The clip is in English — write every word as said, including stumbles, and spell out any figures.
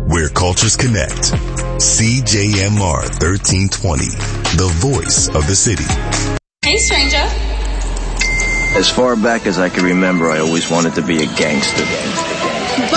where cultures connect. C J M R thirteen twenty, the voice of the city. Hey, stranger. As far back as I can remember, I always wanted to be a gangster.